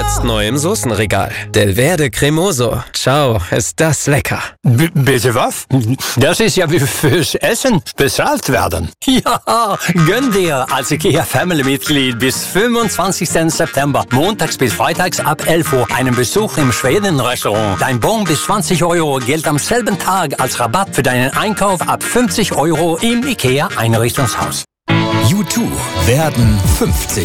Jetzt neu im Soßenregal. Delverde Cremoso. Ciao, ist das lecker. Bitte was? Das ist ja wie fürs Essen bezahlt werden. Ja, gönn dir als IKEA Family-Mitglied bis 25. September, montags bis freitags ab 11 Uhr, einen Besuch im Schweden-Restaurant. Dein Bon bis 20 Euro gilt am selben Tag als Rabatt für deinen Einkauf ab 50 Euro im IKEA Einrichtungshaus. U2 werden 50.